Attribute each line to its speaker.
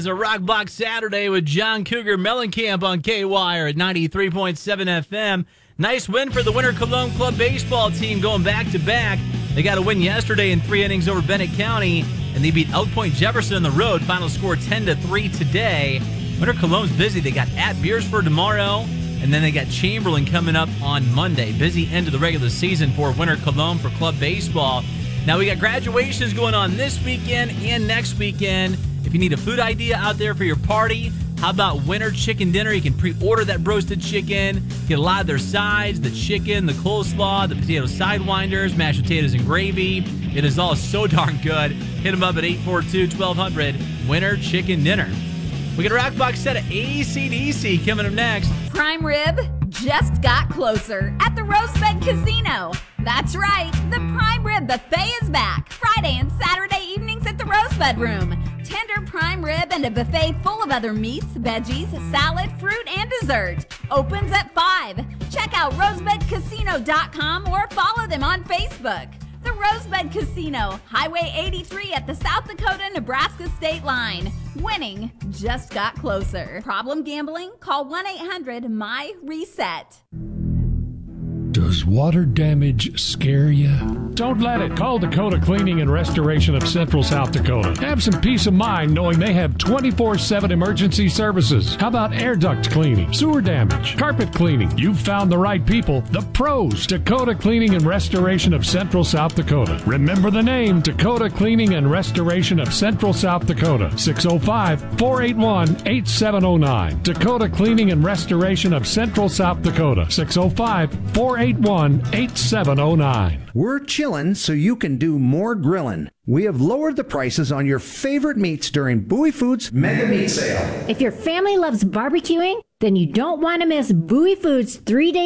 Speaker 1: It's a Rock Box Saturday with John Cougar Mellencamp on K-Wire at 93.7 FM. Nice win for the Winter Cologne Club baseball team going back-to-back. They got a win yesterday in 3 innings over Bennett County, and they beat Elk Point Jefferson on the road. Final score 10-3 today. Winter Cologne's busy. They got at Beersford tomorrow, and then they got Chamberlain coming up on Monday. Busy end of the regular season for Winter Cologne for club baseball. Now we got graduations going on this weekend and next weekend. If you need a food idea out there for your party, how about Winter Chicken Dinner? You can pre-order that roasted chicken, get a lot of their sides, the chicken, the coleslaw, the potato sidewinders, mashed potatoes and gravy. It is all so darn good. Hit them up at 842-1200, Winter Chicken Dinner. We got a Rock Box set of AC/DC coming up next.
Speaker 2: Prime Rib just got closer at the Rosebud Casino. That's right, the Prime Rib Buffet is back Friday and Saturday evenings at the Rosebud Room. Tender prime rib and a buffet full of other meats, veggies, salad, fruit, and dessert. Opens at 5. Check out rosebudcasino.com or follow them on Facebook. The Rosebud Casino, Highway 83 at the South Dakota-Nebraska state line. Winning just got closer. Problem gambling? Call 1-800-MY-RESET.
Speaker 3: Does water damage scare you? Don't let it. Call Dakota Cleaning and Restoration of Central South Dakota. Have some peace of mind knowing they have 24/7 emergency services. How about air duct cleaning, sewer damage, carpet cleaning? You've found the right people, the pros. Dakota Cleaning and Restoration of Central South Dakota. Remember the name, Dakota Cleaning and Restoration of Central South Dakota. 605-481-8709. Dakota Cleaning and Restoration of Central South Dakota. 605-481-8709.
Speaker 4: We're chillin' so you can do more grillin'. We have lowered the prices on your favorite meats during Bowie Foods Mega Meat Sale.
Speaker 5: If your family loves barbecuing, then you don't want to miss Bowie Foods 3-day